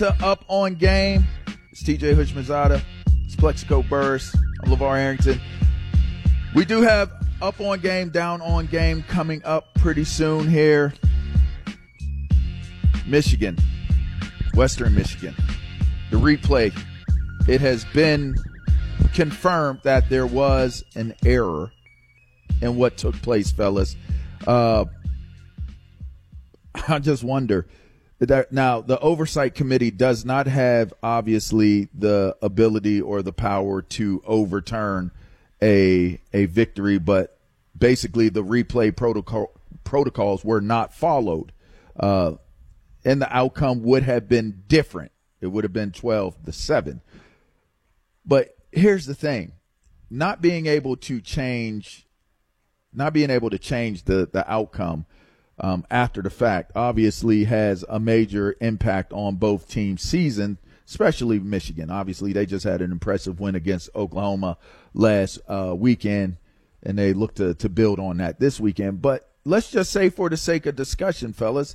The Up On Game. It's TJ Hushmanzada. It's Plexico Burris. I'm LeVar Arrington. We do have Up On Game, Down On Game coming up pretty soon here. Michigan, Western Michigan. The replay. It has been confirmed that there was an error in what took place, fellas. I just wonder. Now, the oversight committee does not have, obviously, the ability or the power to overturn a victory, but basically the replay protocols were not followed, and the outcome would have been different. It would have been 12-7. But here's the thing: not being able to change the outcome after the fact obviously has a major impact on both teams' season, especially Michigan. Obviously, they just had an impressive win against Oklahoma last weekend, and they look to build on that this weekend. But let's just say, for the sake of discussion, fellas,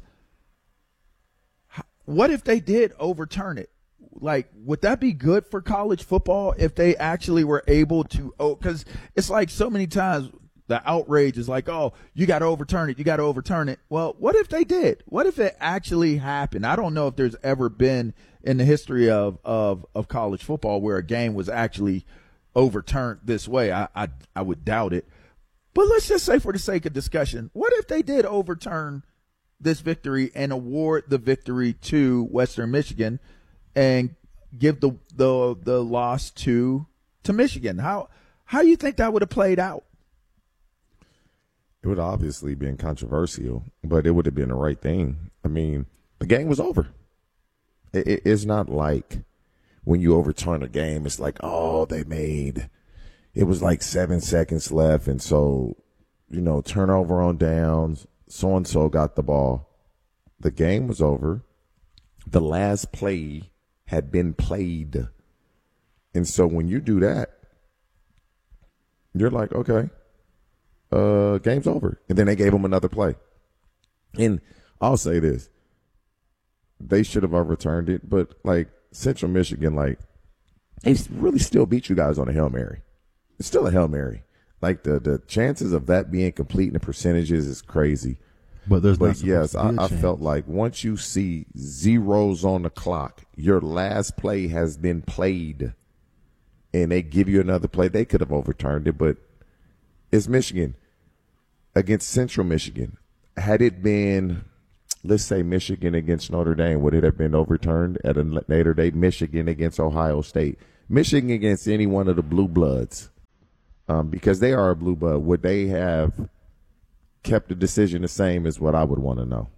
what if they did overturn it? Like, would that be good for college football if they actually were able to – because it's like so many times – the outrage is like, oh, you got to overturn it. You got to overturn it. Well, what if they did? What if it actually happened? I don't know if there's ever been in the history of college football where a game was actually overturned this way. I would doubt it. But let's just say, for the sake of discussion, what if they did overturn this victory and award the victory to Western Michigan and give the loss to Michigan? How do you think that would have played out? It would obviously been controversial, but it would have been the right thing. I mean, the game was over. It's not like when you overturn a game, it's like, oh, it was like 7 seconds left, and so, turnover on downs, so-and-so got the ball. The game was over. The last play had been played. And so when you do that, you're like, okay. Game's over. And then they gave him another play. And I'll say this. They should have overturned it, but, Central Michigan, they really still beat you guys on a Hail Mary. It's still a Hail Mary. The chances of that being complete in the percentages is crazy. But yes, I felt like once you see zeros on the clock, your last play has been played, and they give you another play, they could have overturned it, but it's Michigan against Central Michigan. Had it been, let's say, Michigan against Notre Dame, would it have been overturned at a later date? Michigan against Ohio State. Michigan against any one of the blue bloods, because they are a blue blood. Would they have kept the decision the same is what I would want to know.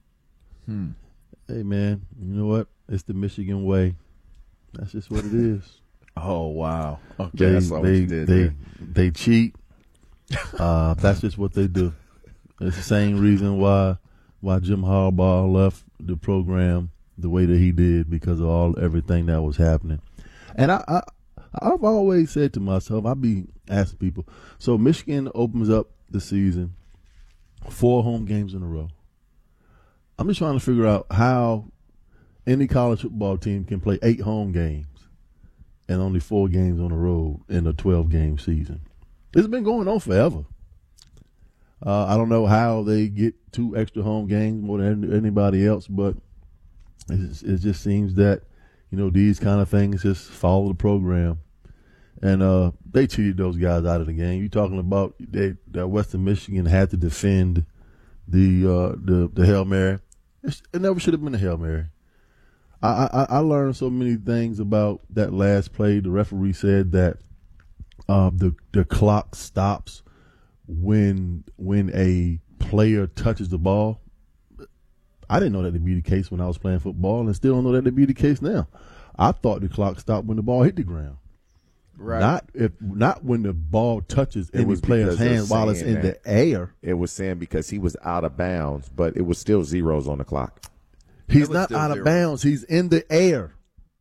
Hey, man, you know what? It's the Michigan way. That's just what it is. Oh, wow. Okay, that's what you did. They cheat. That's just what they do. It's the same reason why Jim Harbaugh left the program the way that he did, because of everything that was happening. And I've always said to myself, I be asking people, so Michigan opens up the season 4 home games in a row. I'm just trying to figure out how any college football team can play 8 home games and only 4 games on the road in a 12-game season. It's been going on forever. I don't know how they get 2 extra home games more than anybody else, but it just seems that, these kind of things just follow the program. And they cheated those guys out of the game. You're talking about that Western Michigan had to defend the Hail Mary. It never should have been a Hail Mary. I learned so many things about that last play. The referee said that the clock stops when a player touches the ball. I didn't know that to be the case when I was playing football, and still don't know that to be the case now. I thought the clock stopped when the ball hit the ground. Right. Not when the ball touches any player's hand while it's in the air. It was saying because he was out of bounds, but it was still zeros on the clock. He's not out of bounds. He's in the air.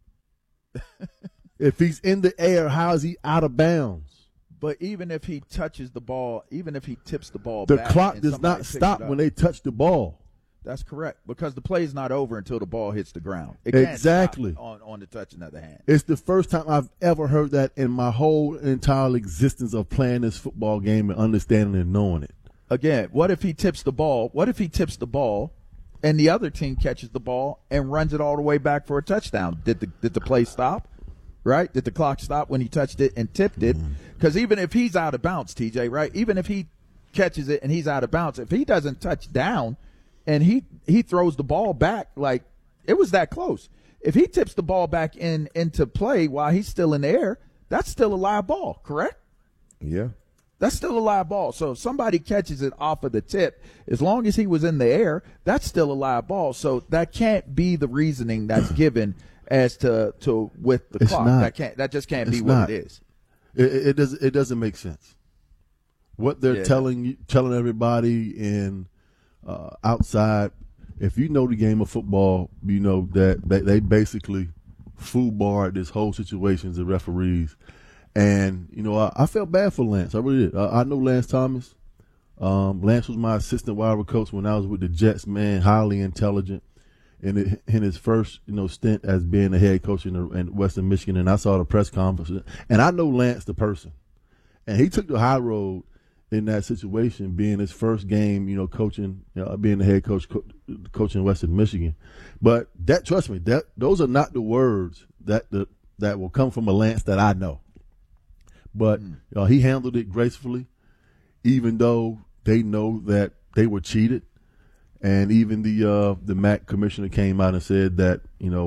If he's in the air, how is he out of bounds? But even if he touches the ball, even if he tips the ball the back, clock does not stop when they touch the ball. That's correct, because the play is not over until the ball hits the ground. It can't Exactly. stop on the touching of the hand. It's the first time I've ever heard that in my whole entire existence of playing this football game and understanding and knowing it. Again, what if he tips the ball? What if he tips the ball and the other team catches the ball and runs it all the way back for a touchdown? Did the play stop? Right? Did the clock stop when he touched it and tipped it? Because even if he's out of bounds, TJ, right? Even if he catches it and he's out of bounds, if he doesn't touch down and he throws the ball back, like, it was that close. If he tips the ball back into play while he's still in the air, that's still a live ball, correct? Yeah. That's still a live ball. So if somebody catches it off of the tip, as long as he was in the air, that's still a live ball. So that can't be the reasoning that's given as to with the It's clock. not. That just can't It's be what not. it is. It doesn't make sense. What they're Yeah. telling everybody in outside, if you know the game of football, you know that they basically foolbarred this whole situation, the referees. And, you know, I felt bad for Lance. I really did. I know Lance Thomas. Lance was my assistant wide receiver coach when I was with the Jets, man, highly intelligent. In his first, stint as being a head coach in Western Michigan, and I saw the press conference, and I know Lance the person, and he took the high road in that situation, being his first game, coaching, being the head coach coaching Western Michigan. But trust me, those are not the words that will come from a Lance that I know. But he handled it gracefully, even though they know that they were cheated. And even the MAC commissioner came out and said that,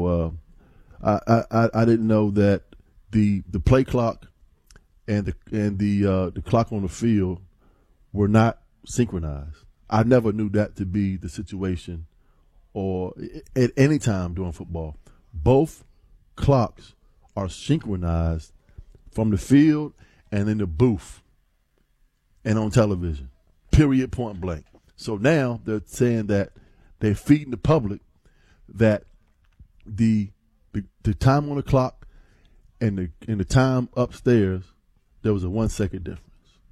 I didn't know that the play clock and the clock on the field were not synchronized. I never knew that to be the situation, or at any time during football. Both clocks are synchronized from the field and in the booth and on television. Period, point blank. So now they're saying that they're feeding the public that the time on the clock and the time upstairs, there was a 1 second difference.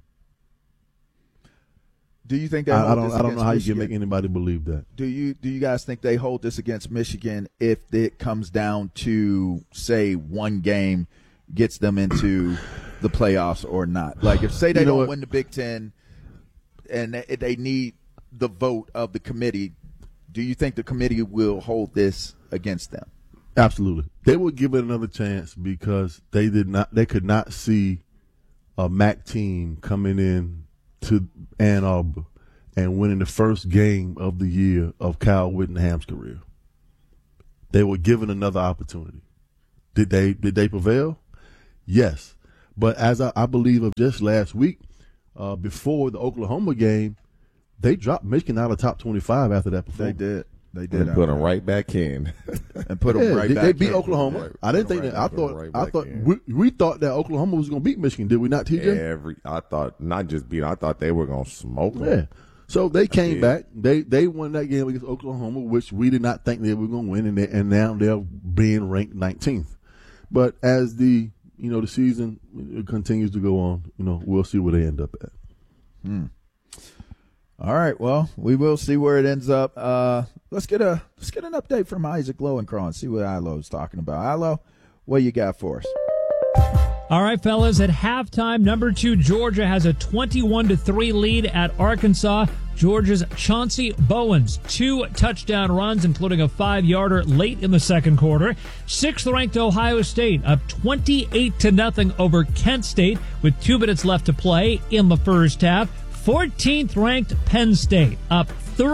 Do you think I don't know how you can make anybody believe that. Do you guys think they hold this against Michigan if it comes down to, say, one game gets them into the playoffs or not? Like, if say they don't win the Big Ten and they need the vote of the committee, do you think the committee will hold this against them? Absolutely. They would give it another chance because they could not see a MAC team coming in to Ann Arbor and winning the first game of the year of Kyle Whittingham's career. They were given another opportunity. Did they prevail? Yes. But as I believe of just last week, before the Oklahoma game, they dropped Michigan out of top 25 after that performance. They did. And put them right back in. And put them right back They beat in. Oklahoma. Right, I didn't think that. I thought we thought that Oklahoma was going to beat Michigan. Did we not, TJ? I thought not just beat. I thought they were going to smoke them. Yeah. So they came back. They won that game against Oklahoma, which we did not think they were going to win, and now they're being ranked 19th. But as the season continues to go on, we'll see where they end up at. All right. Well, we will see where it ends up. Let's get an update from Isaac Lowenkron. See what Ilo's talking about. Ilo, what you got for us? All right, fellas, at halftime, number 2 Georgia has a 21-3 lead at Arkansas. Georgia's Chauncey Bowens, 2 touchdown runs, including a 5-yarder late in the second quarter. 6th-ranked Ohio State up 28-0 over Kent State with 2 minutes left to play in the first half. 14th-ranked Penn State up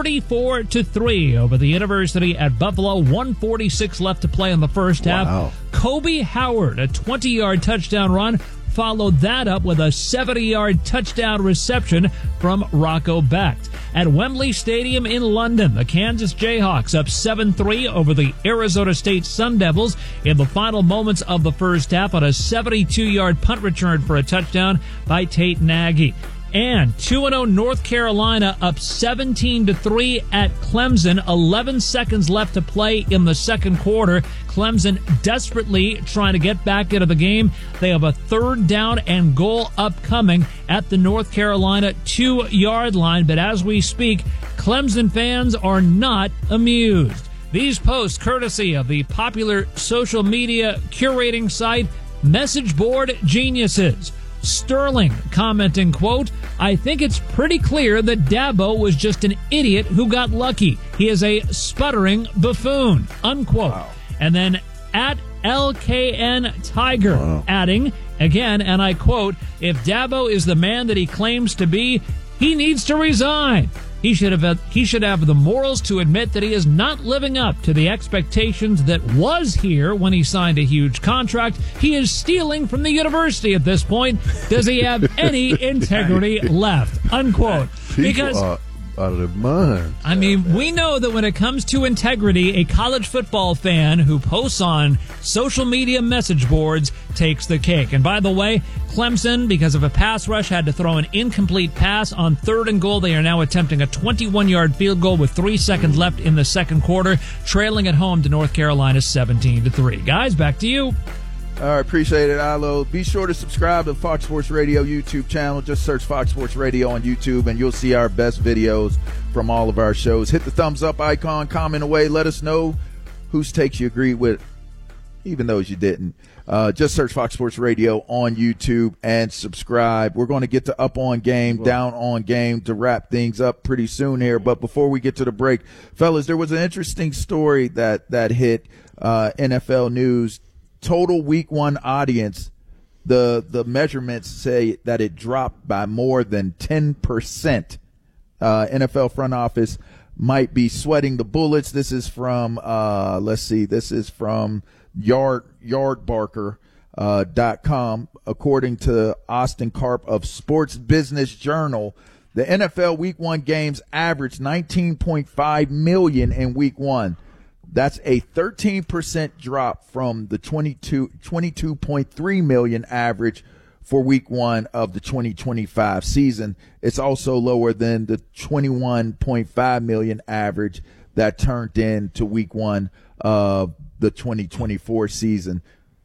34-3 over the University at Buffalo. 1:46 left to play in the first half. Kobe Howard, a 20-yard touchdown run, followed that up with a 70-yard touchdown reception from Rocco Becht. At Wembley Stadium in London, the Kansas Jayhawks up 7-3 over the Arizona State Sun Devils in the final moments of the first half on a 72-yard punt return for a touchdown by Tate Nagy. And 2-0 North Carolina up 17-3 at Clemson. 11 seconds left to play in the second quarter. Clemson desperately trying to get back into the game. They have a 3rd down and goal upcoming at the North Carolina 2-yard line. But as we speak, Clemson fans are not amused. These posts courtesy of the popular social media curating site Message Board Geniuses. Sterling commenting, quote, "I think it's pretty clear that Dabo was just an idiot who got lucky. He is a sputtering buffoon," unquote. Wow. And then at LKN Tiger adding, again, and I quote, "If Dabo is the man that he claims to be, he needs to resign. He should have the morals to admit that he is not living up to the expectations that was here when he signed a huge contract. He is stealing from the university at this point. Does he have any integrity left?" Unquote. Because out of their mind. I mean, we know that when it comes to integrity, a college football fan who posts on social media message boards takes the cake. And by the way, Clemson, because of a pass rush, had to throw an incomplete pass on 3rd and goal. They are now attempting a 21-yard field goal with 3 seconds left in the second quarter, trailing at home to North Carolina 17-3. Guys, back to you. All right, appreciate it, Ilo. Be sure to subscribe to the Fox Sports Radio YouTube channel. Just search Fox Sports Radio on YouTube, and you'll see our best videos from all of our shows. Hit the thumbs up icon, comment away. Let us know whose takes you agreed with, even those you didn't. Just search Fox Sports Radio on YouTube and subscribe. We're going to get to Up On Game, Down On Game to wrap things up pretty soon here. But before we get to the break, fellas, there was an interesting story that hit NFL News. Total week 1 audience, the measurements say that it dropped by more than 10%. NFL front office might be sweating the bullets. This is from this is from yardbarker.com. According to Austin Karp of Sports Business Journal, the NFL week 1 games averaged 19.5 million in week 1. That's a 13% drop from the 22.3 million average for week 1 of the 2025 season. It's also lower than the 21.5 million average that turned into week 1 of the 2024 season.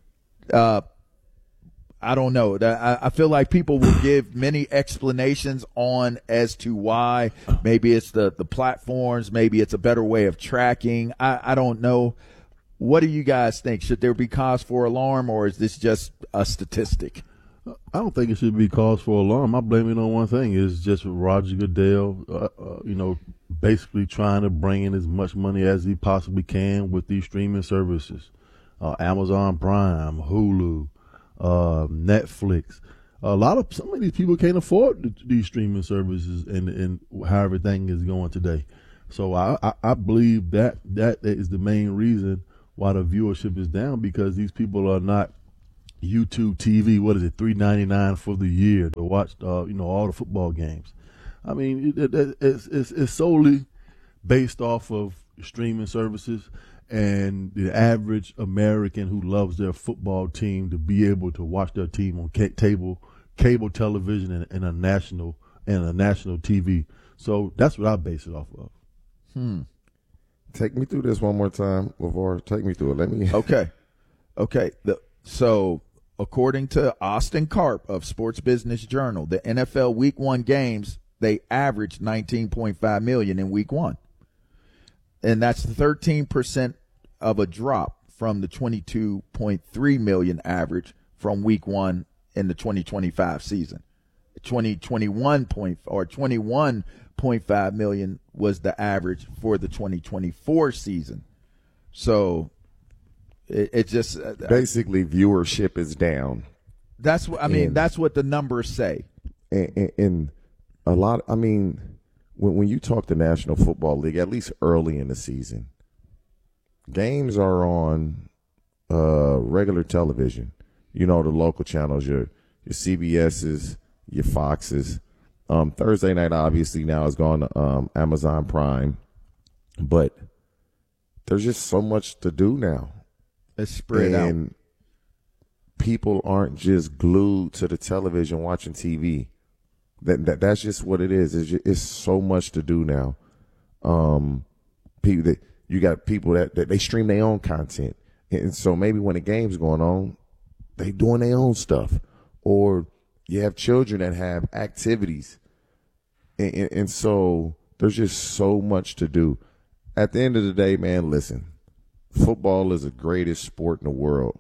I don't know. I feel like people will give many explanations on as to why. Maybe it's the platforms. Maybe it's a better way of tracking. I don't know. What do you guys think? Should there be cause for alarm, or is this just a statistic? I don't think it should be cause for alarm. I blame it on one thing. It's just Roger Goodell, basically trying to bring in as much money as he possibly can with these streaming services. Amazon Prime, Hulu, Netflix. Some of these people can't afford these streaming services and how everything is going today. So I believe that is the main reason why the viewership is down, because these people are not YouTube TV. What is it, $3.99 for the year to watch all the football games. I mean, it's solely based off of streaming services. And the average American who loves their football team to be able to watch their team on cable television and a national TV. So that's what I base it off of. Take me through this one more time, LeVar. Take me through it. Let me. Okay. So according to Austin Karp of Sports Business Journal, the NFL Week 1 games, they averaged 19.5 million in Week 1. And that's 13% of a drop from the 22.3 million average from week 1 in the 2025 season. 21.5 million was the average for the 2024 season. So it just basically viewership is down. That's what that's what the numbers say. And a lot. I mean, when you talk the National Football League, at least early in the season, games are on regular television. The local channels, your CBS's, your Fox's. Thursday night, obviously, now has gone to Amazon Prime. But there's just so much to do now. It's spread out. And people aren't just glued to the television watching TV. That's just what it is. It's so much to do now. You got people that they stream their own content, and so maybe when the game's going on, they doing their own stuff, or you have children that have activities, and so There's just so much to do. At the end of the day, man, listen, football is the greatest sport in the world.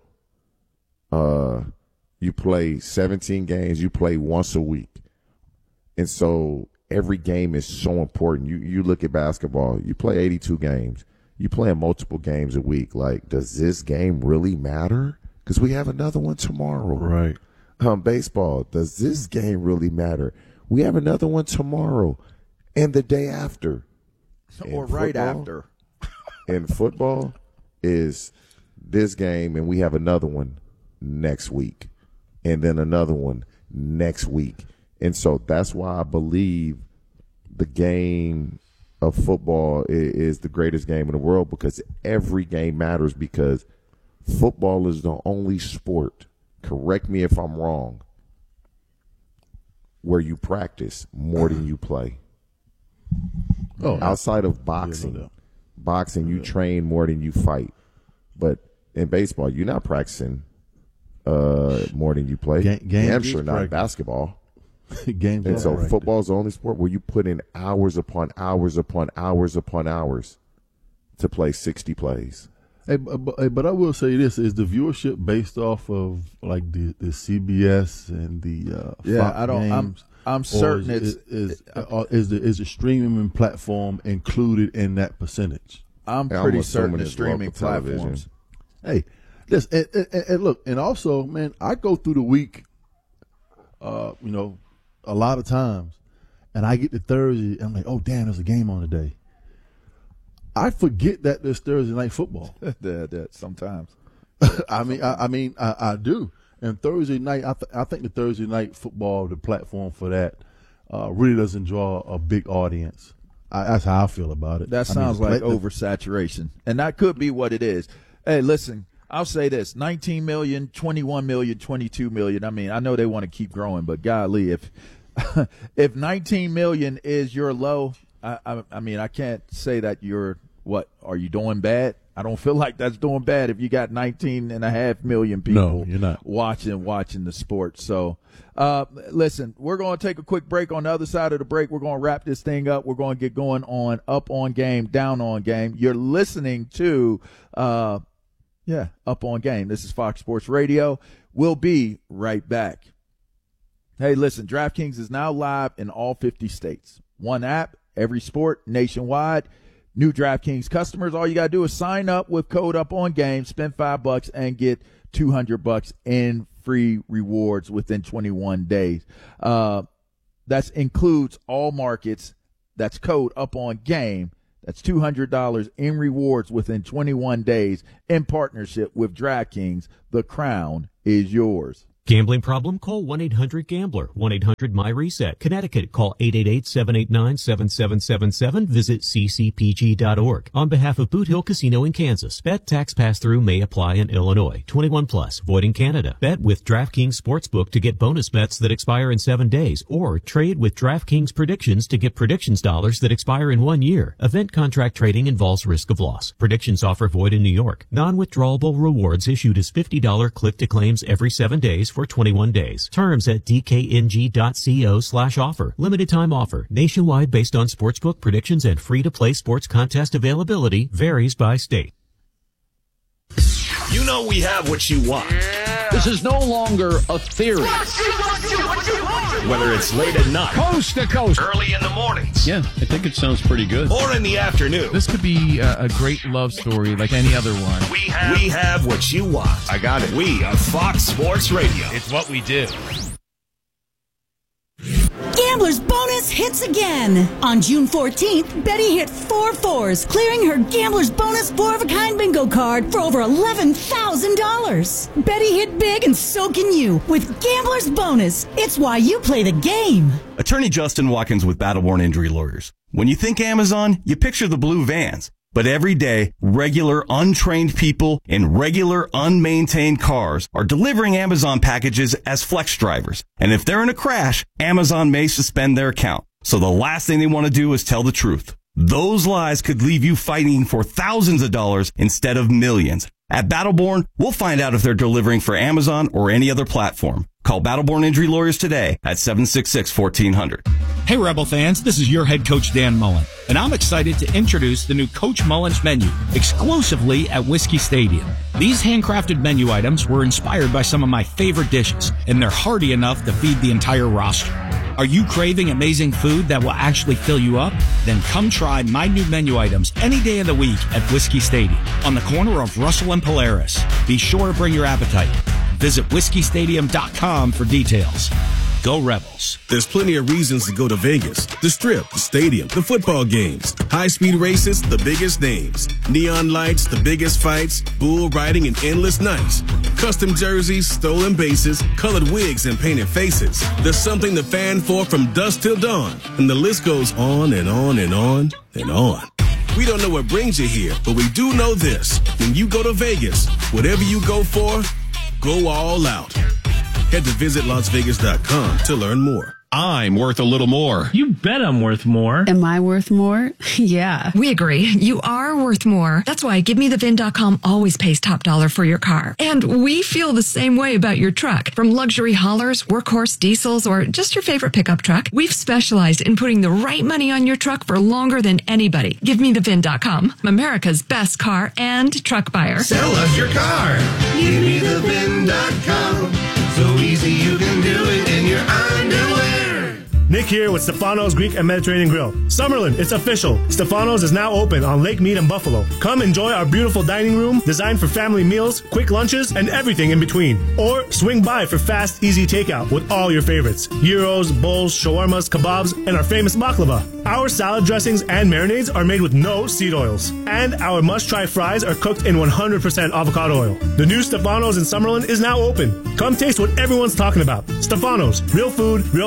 You play 17 games, you play once a week. And so every game is so important. You look at basketball, you play 82 games. You play multiple games a week. Like, does this game really matter? Because we have another one tomorrow. Right. Baseball, does this game really matter? We have another one tomorrow and the day after. Or right after. And football is this game, and we have another one next week, and then another one next week. And so that's why I believe the game of football is the greatest game in the world, because every game matters, because football is the only sport, correct me if I'm wrong, where you practice more than you play. Oh, outside of boxing, you train more than you fight. But in baseball, you're not practicing more than you play. Damn sure not basketball. Games. And so football is the only sport where you put in hours upon hours upon hours upon hours to play 60 plays. Hey, but I will say this: is the viewership based off of like the CBS and the Fox games? I'm certain is the streaming platform included in that percentage? I'm pretty certain the streaming platforms. Hey, listen, and look, and also, man, I go through the week, a lot of times, and I get to Thursday, and I'm like, oh damn, there's a game on today. I forget that there's Thursday night football. Sometimes. I do. And Thursday night, I think the Thursday night football, the platform for that, really doesn't draw a big audience. That's how I feel about it. That sounds like oversaturation, and that could be what it is. Hey, listen, I'll say this: 19 million, 21 million, 22 million. I mean, I know they want to keep growing, but golly, if 19 million is your low, I mean, I can't say that you're what? Are you doing bad? I don't feel like that's doing bad if you got 19.5 million people you're not. watching the sport. So, listen, we're going to take a quick break. On the other side of the break, we're going to wrap this thing up. We're going to get going on Up On Game, Down On Game. You're listening to, Up On Game. This is Fox Sports Radio. We'll be right back. Hey, listen, DraftKings is now live in all 50 states. One app, every sport, nationwide. New DraftKings customers, all you got to do is sign up with code UPONGAME, spend $5 and get $200 in free rewards within 21 days. That includes all markets. That's code UPONGAME. That's $200 in rewards within 21 days in partnership with DraftKings. The crown is yours. Gambling problem? Call 1-800-GAMBLER. 1-800-MY-RESET. Connecticut, call 888-789-7777. Visit ccpg.org. On behalf of Boot Hill Casino in Kansas, bet tax pass-through may apply in Illinois. 21 plus, void in Canada. Bet with DraftKings Sportsbook to get bonus bets that expire in 7 days, or trade with DraftKings Predictions to get predictions dollars that expire in 1 year. Event contract trading involves risk of loss. Predictions offer void in New York. Non-withdrawable rewards issued as $50 click-to-claims every 7 days for 21 days. Terms at dkng.co/offer. Limited time offer. Nationwide based on sportsbook predictions and free-to-play sports contest availability. Varies by state. You know we have what you want. Yeah. This is no longer a theory. Whether it's late at night, coast to coast, early in the mornings. Yeah, I think it sounds pretty good. Or in the afternoon. This could be a great love story like any other one. We have what you want. I got it. We are Fox Sports Radio. It's what we do. Gambler's Bonus hits again. On June 14th, Betty hit 4 4s, clearing her Gambler's Bonus 4-of-a-kind bingo card for over $11,000. Betty hit big, and so can you with Gambler's Bonus. It's why you play the game. Attorney Justin Watkins with Battleborn Injury Lawyers. When you think Amazon, you picture the blue vans. But every day, regular, untrained people in regular, unmaintained cars are delivering Amazon packages as flex drivers. And if they're in a crash, Amazon may suspend their account. So the last thing they want to do is tell the truth. Those lies could leave you fighting for thousands of dollars instead of millions. At Battleborn, we'll find out if they're delivering for Amazon or any other platform. Call Battleborn Injury Lawyers today at 766-1400. Hey, Rebel fans, this is your head coach, Dan Mullen, and I'm excited to introduce the new Coach Mullen's menu exclusively at Whiskey Stadium. These handcrafted menu items were inspired by some of my favorite dishes, and they're hearty enough to feed the entire roster. Are you craving amazing food that will actually fill you up? Then come try my new menu items any day of the week at Whiskey Stadium on the corner of Russell and Polaris. Be sure to bring your appetite. Visit whiskey.stadium.com for details. Go Rebels. There's plenty of reasons to go to Vegas. The Strip, the stadium, the football games, high-speed races, the biggest names, neon lights, the biggest fights, bull riding, and endless nights. Custom jerseys, stolen bases, colored wigs, and painted faces. There's something to fan for from dusk till dawn. And the list goes on and on and on and on. We don't know what brings you here, but we do know this. When you go to Vegas, whatever you go for, go all out. Head to visitlasvegas.com to learn more. I'm worth a little more. You bet I'm worth more. Am I worth more? Yeah. We agree. You are worth more. That's why GiveMeTheVIN.com always pays top dollar for your car. And we feel the same way about your truck. From luxury haulers, workhorse diesels, or just your favorite pickup truck, we've specialized in putting the right money on your truck for longer than anybody. GiveMeTheVIN.com, America's best car and truck buyer. Sell us your car. GiveMeTheVIN.com. So easy you can do it in your underwear. Nick here with Stefano's Greek and Mediterranean Grill. Summerlin, it's official. Stefano's is now open on Lake Mead in Buffalo. Come enjoy our beautiful dining room designed for family meals, quick lunches, and everything in between. Or swing by for fast, easy takeout with all your favorites. Gyros, bowls, shawarmas, kebabs, and our famous baklava. Our salad dressings and marinades are made with no seed oils. And our must-try fries are cooked in 100% avocado oil. The new Stefano's in Summerlin is now open. Come taste what everyone's talking about. Stefano's, real food, real